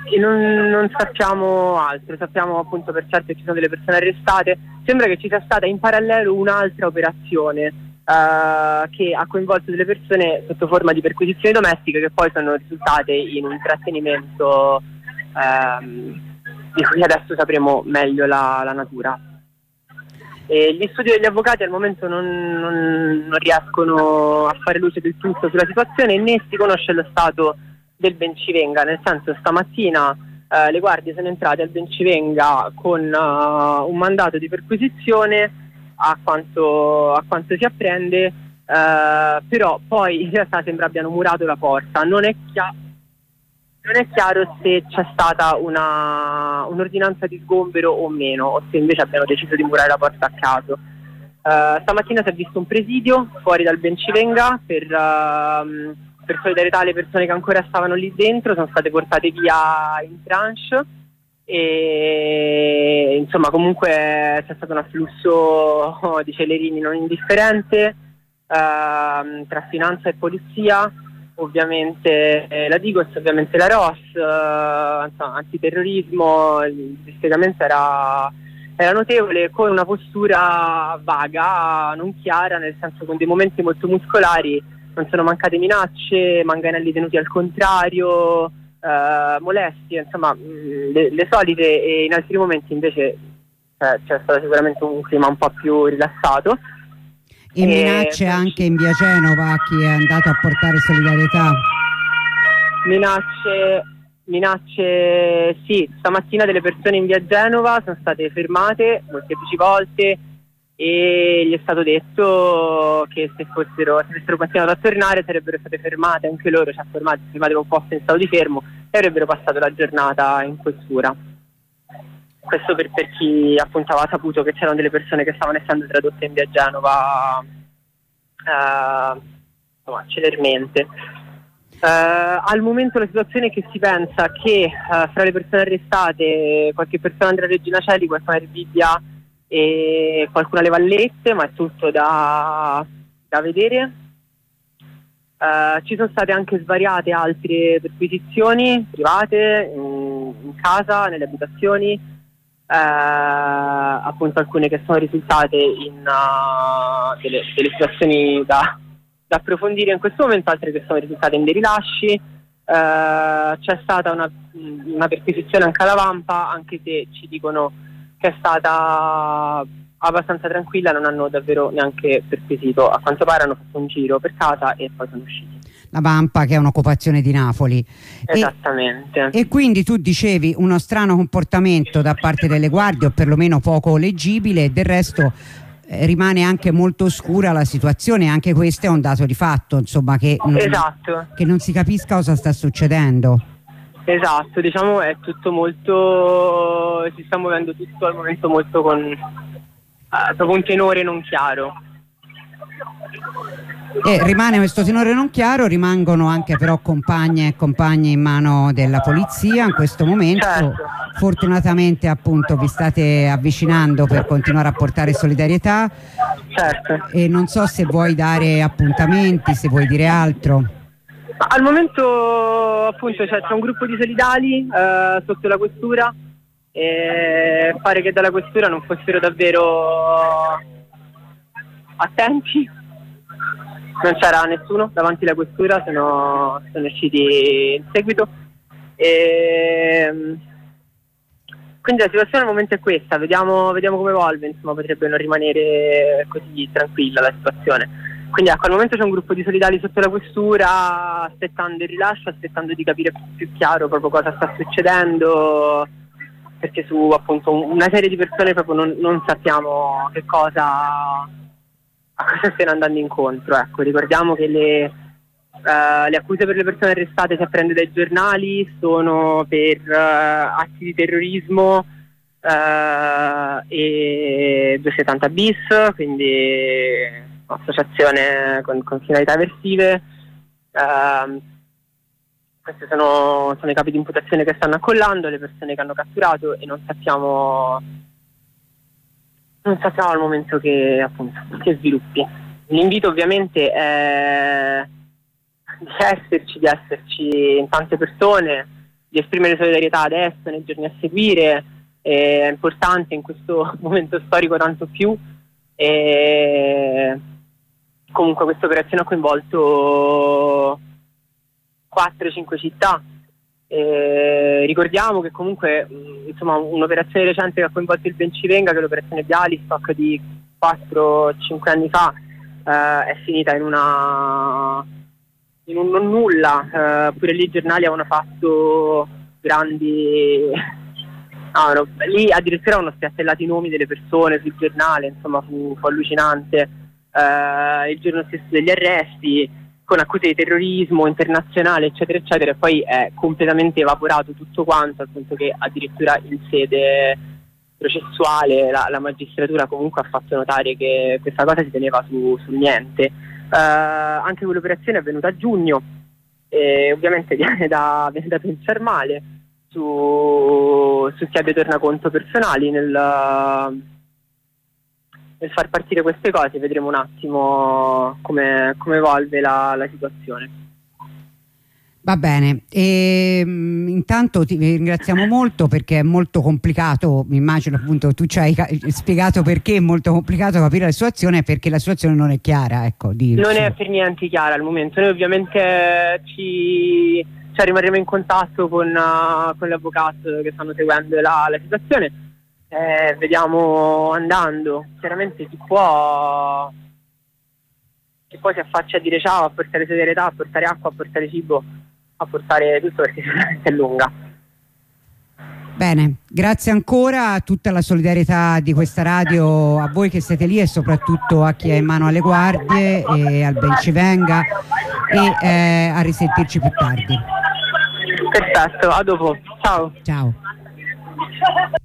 E non sappiamo altro, sappiamo appunto per certo che ci sono delle persone arrestate. Sembra che ci sia stata in parallelo un'altra operazione che ha coinvolto delle persone sotto forma di perquisizioni domestiche, che poi sono risultate in un trattenimento di cui adesso sapremo meglio la natura. E gli studi degli avvocati al momento non riescono a fare luce del tutto sulla situazione, né si conosce lo stato del Bencivenga, nel senso stamattina le guardie sono entrate al Bencivenga con un mandato di perquisizione a quanto si apprende, però poi in realtà sembra abbiano murato la porta. Non è chiaro se c'è stata un'ordinanza di sgombero o meno, o se invece abbiano deciso di murare la porta a caso. Stamattina si è visto un presidio fuori dal Bencivenga per solidarietà alle persone che ancora stavano lì dentro, sono state portate via in tranche e insomma comunque c'è stato un afflusso di celerini non indifferente tra finanza e polizia, ovviamente la Digos, ovviamente la ROS, antiterrorismo. Il dispiegamento era notevole, con una postura vaga, non chiara, nel senso con dei momenti molto muscolari. Non sono mancate minacce, manganelli tenuti al contrario, molestie, insomma le solite, e in altri momenti invece c'è stato sicuramente un clima un po' più rilassato. E minacce anche in via Genova a chi è andato a portare solidarietà? Minacce sì, stamattina delle persone in via Genova sono state fermate molteplici volte e gli è stato detto che se avessero continuato a tornare sarebbero state fermate anche loro, cioè fermate con un posto in stato di fermo, e avrebbero passato la giornata in questura. Questo per chi appunto aveva saputo che c'erano delle persone che stavano essendo tradotte in via Genova celermente. Al momento la situazione è che si pensa che fra le persone arrestate qualche persona andrà a Regina Coeli, qualcuna a Rebibbia e qualcuna alle Vallette, ma è tutto da vedere. Ci sono state anche svariate altre perquisizioni private in casa, nelle abitazioni, appunto alcune che sono risultate in delle situazioni da approfondire in questo momento, altre che sono risultate in dei rilasci. C'è stata una perquisizione anche alla Vampa, anche se ci dicono che è stata abbastanza tranquilla, non hanno davvero neanche perquisito, a quanto pare hanno fatto un giro per casa e poi sono usciti. La Vampa, che è un'occupazione di Napoli. Esattamente. E quindi tu dicevi uno strano comportamento da parte delle guardie, o perlomeno poco leggibile, e del resto rimane anche molto oscura la situazione. Anche questo è un dato di fatto, insomma, che non si capisca cosa sta succedendo. Esatto, diciamo è tutto molto, si sta muovendo tutto al momento molto con proprio un tenore non chiaro. Rimane questo tenore non chiaro, rimangono anche però compagne e compagni in mano della polizia in questo momento. Certo. Fortunatamente appunto vi state avvicinando per continuare a portare solidarietà. Certo. E non so se vuoi dare appuntamenti, se vuoi dire altro. Al momento appunto c'è un gruppo di solidali sotto la questura, e pare che dalla questura non fossero davvero attenti, non c'era nessuno davanti alla questura, sono usciti in seguito, e quindi la situazione al momento è questa. Vediamo come evolve, insomma potrebbe non rimanere così tranquilla la situazione. Quindi ecco, al momento c'è un gruppo di solidali sotto la questura aspettando il rilascio, aspettando di capire più chiaro proprio cosa sta succedendo, perché su appunto una serie di persone proprio non sappiamo a cosa stiano andando incontro. Ecco, ricordiamo che le accuse per le persone arrestate, si apprende dai giornali, sono per atti di terrorismo e 270 bis, quindi associazione con finalità eversive. Questi sono i capi di imputazione che stanno accollando, le persone che hanno catturato, e non sappiamo al momento che sviluppi. L'invito ovviamente è di esserci in tante persone, di esprimere solidarietà adesso, nei giorni a seguire, è importante in questo momento storico tanto più. E comunque questa operazione ha coinvolto 4-5 città. Ricordiamo che comunque insomma, un'operazione recente che ha coinvolto il Bencivenga, che è l'operazione Bialystok di 4-5 anni fa, è finita in un non nulla. Pure lì i giornali avevano fatto grandi lì addirittura avevano spiattellati i nomi delle persone sul giornale, insomma fu allucinante. Il giorno stesso degli arresti, con accuse di terrorismo internazionale, eccetera eccetera, e poi è completamente evaporato tutto quanto, al punto che addirittura in sede processuale la magistratura comunque ha fatto notare che questa cosa si teneva sul niente. Anche quell'operazione è avvenuta a giugno e ovviamente viene da pensare male su chi abbia tornaconto personali nel far partire queste cose. Vedremo un attimo come evolve la situazione. Va bene, intanto ti ringraziamo molto perché è molto complicato, mi immagino appunto tu ci hai spiegato perché è molto complicato capire la situazione, perché la situazione non è chiara, ecco. Non è per niente chiara al momento. Noi ovviamente rimarremo in contatto con l'avvocato che stanno seguendo la situazione, vediamo andando. Chiaramente chi può si affaccia a dire ciao, a portare solidarietà, a portare acqua, a portare cibo, a portare tutto, perché sicuramente è lunga. Bene, grazie ancora, a tutta la solidarietà di questa radio, a voi che siete lì e soprattutto a chi è in mano alle guardie e al Bencivenga, e a risentirci più tardi. Perfetto, a dopo, ciao. Ciao.